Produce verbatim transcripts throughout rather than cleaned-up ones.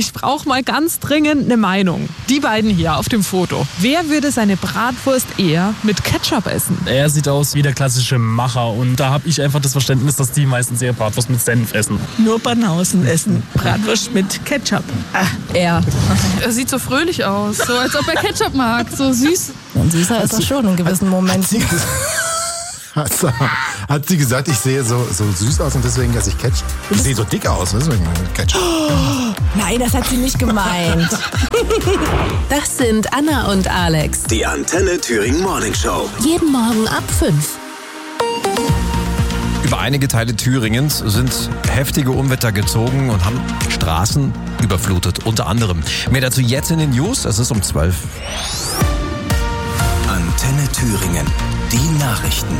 ich brauche mal ganz dringend eine Meinung. Die beiden hier auf dem Foto. Wer würde seine Bratwurst eher mit Ketchup essen? Er sieht aus wie der klassische Macher und da habe ich einfach das Verständnis, dass die meistens eher Bratwurst mit Senf essen. Nur Banausen essen Bratwurst mit Ketchup. Ah, er. Er sieht so fröhlich aus, so als ob er Ketchup mag, so süß. Und süßer ist er schon in gewissen Momenten. Hat sie, hat sie gesagt, ich sehe so, so süß aus und deswegen esse ich Ketchup? Ich sehe so dick aus, deswegen Ketchup. Oh, nein, das hat sie nicht gemeint. Das sind Anna und Alex. Die Antenne Thüringen Morning Show. Jeden Morgen ab fünf. Über einige Teile Thüringens sind heftige Unwetter gezogen und haben Straßen überflutet, unter anderem. Mehr dazu jetzt in den News, es ist um zwölf. Antenne Thüringen. Die Nachrichten.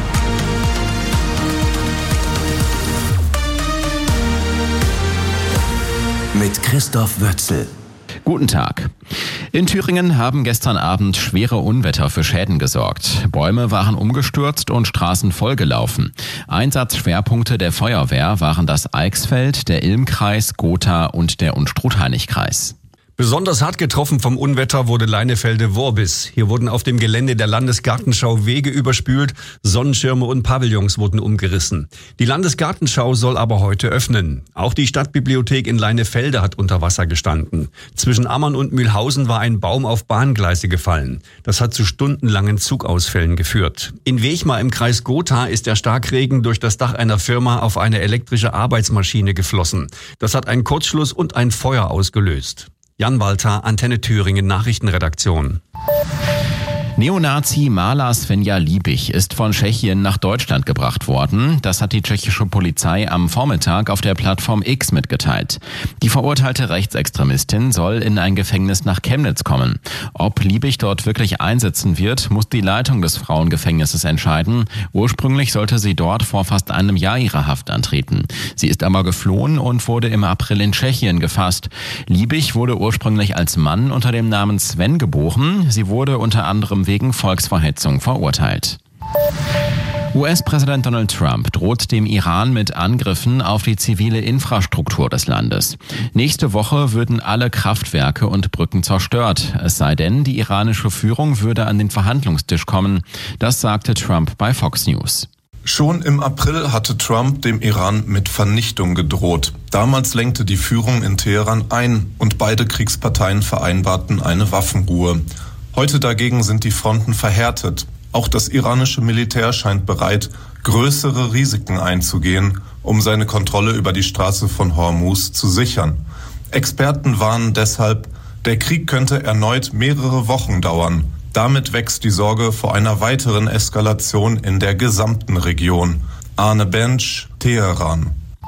Mit Christoph Wötzel. Guten Tag. In Thüringen haben gestern Abend schwere Unwetter für Schäden gesorgt. Bäume waren umgestürzt und Straßen vollgelaufen. Einsatzschwerpunkte der Feuerwehr waren das Eichsfeld, der Ilmkreis, Gotha und der Unstrut-Heinig-Kreis. Besonders hart getroffen vom Unwetter wurde Leinefelde-Worbis. Hier wurden auf dem Gelände der Landesgartenschau Wege überspült, Sonnenschirme und Pavillons wurden umgerissen. Die Landesgartenschau soll aber heute öffnen. Auch die Stadtbibliothek in Leinefelde hat unter Wasser gestanden. Zwischen Ammern und Mühlhausen war ein Baum auf Bahngleise gefallen. Das hat zu stundenlangen Zugausfällen geführt. In Wechmar im Kreis Gotha ist der Starkregen durch das Dach einer Firma auf eine elektrische Arbeitsmaschine geflossen. Das hat einen Kurzschluss und ein Feuer ausgelöst. Jan Walter, Antenne Thüringen Nachrichtenredaktion. Neonazi Maler Svenja Liebig ist von Tschechien nach Deutschland gebracht worden. Das hat die tschechische Polizei am Vormittag auf der Plattform X mitgeteilt. Die verurteilte Rechtsextremistin soll in ein Gefängnis nach Chemnitz kommen. Ob Liebig dort wirklich einsitzen wird, muss die Leitung des Frauengefängnisses entscheiden. Ursprünglich sollte sie dort vor fast einem Jahr ihre Haft antreten. Sie ist aber geflohen und wurde im April in Tschechien gefasst. Liebig wurde ursprünglich als Mann unter dem Namen Sven geboren. Sie wurde unter anderem wegen Volksverhetzung verurteilt. U S-Präsident Donald Trump droht dem Iran mit Angriffen auf die zivile Infrastruktur des Landes. Nächste Woche würden alle Kraftwerke und Brücken zerstört. Es sei denn, die iranische Führung würde an den Verhandlungstisch kommen. Das sagte Trump bei Fox News. Schon im April hatte Trump dem Iran mit Vernichtung gedroht. Damals lenkte die Führung in Teheran ein und beide Kriegsparteien vereinbarten eine Waffenruhe. Heute dagegen sind die Fronten verhärtet. Auch das iranische Militär scheint bereit, größere Risiken einzugehen, um seine Kontrolle über die Straße von Hormuz zu sichern. Experten warnen deshalb, der Krieg könnte erneut mehrere Wochen dauern. Damit wächst die Sorge vor einer weiteren Eskalation in der gesamten Region. Arne Bench, Teheran.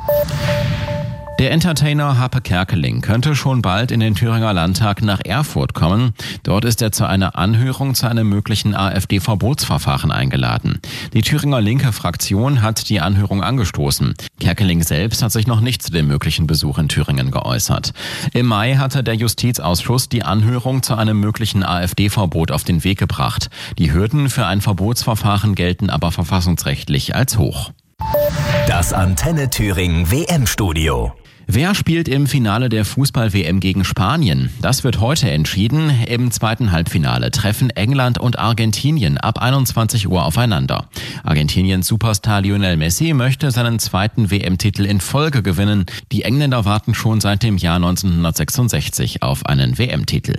Der Entertainer Harpe Kerkeling könnte schon bald in den Thüringer Landtag nach Erfurt kommen. Dort ist er zu einer Anhörung zu einem möglichen AfD-Verbotsverfahren eingeladen. Die Thüringer linke Fraktion hat die Anhörung angestoßen. Kerkeling selbst hat sich noch nicht zu dem möglichen Besuch in Thüringen geäußert. Im Mai hatte der Justizausschuss die Anhörung zu einem möglichen AfD-Verbot auf den Weg gebracht. Die Hürden für ein Verbotsverfahren gelten aber verfassungsrechtlich als hoch. Das Antenne Thüringen W M-Studio. Wer spielt im Finale der Fußball-W M gegen Spanien? Das wird heute entschieden. Im zweiten Halbfinale treffen England und Argentinien ab einundzwanzig Uhr aufeinander. Argentiniens Superstar Lionel Messi möchte seinen zweiten W M-Titel in Folge gewinnen. Die Engländer warten schon seit dem Jahr neunzehnhundertsechsundsechzig auf einen W M-Titel.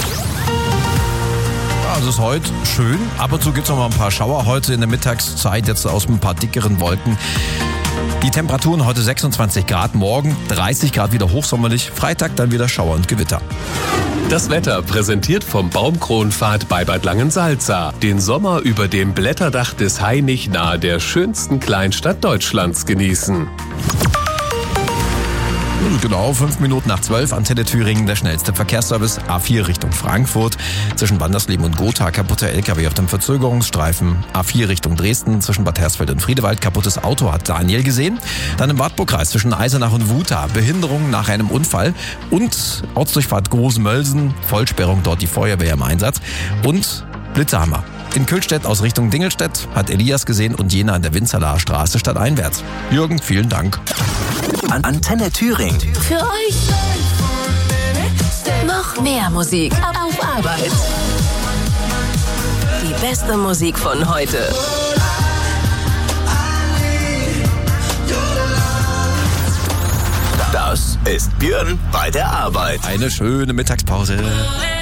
Also es ist heute schön. Ab und zu gibt es noch mal ein paar Schauer heute in der Mittagszeit, jetzt aus ein paar dickeren Wolken. Die Temperaturen heute sechsundzwanzig Grad, morgen dreißig Grad wieder hochsommerlich, Freitag dann wieder Schauer und Gewitter. Das Wetter präsentiert vom Baumkronpfad bei Bad Langensalza. Den Sommer über dem Blätterdach des Hainich nahe der schönsten Kleinstadt Deutschlands genießen. Genau, fünf Minuten nach zwölf, Antenne Thüringen, der schnellste Verkehrsservice, A vier Richtung Frankfurt. Zwischen Wandersleben und Gotha kaputter L K W auf dem Verzögerungsstreifen. A vier Richtung Dresden, zwischen Bad Hersfeld und Friedewald, kaputtes Auto hat Daniel gesehen. Dann im Wartburgkreis zwischen Eisenach und Wuta, Behinderung nach einem Unfall. Und Ortsdurchfahrt Großmölsen, Vollsperrung, dort die Feuerwehr im Einsatz. Und Blitzerhammer. In Kühlstedt aus Richtung Dingelstedt hat Elias gesehen und Jena an der Winzerlaer Straße stadteinwärts. Jürgen, vielen Dank. An Antenne Thüringen. Für euch. Noch mehr Musik auf Arbeit. Die beste Musik von heute. Das ist Björn bei der Arbeit. Eine schöne Mittagspause.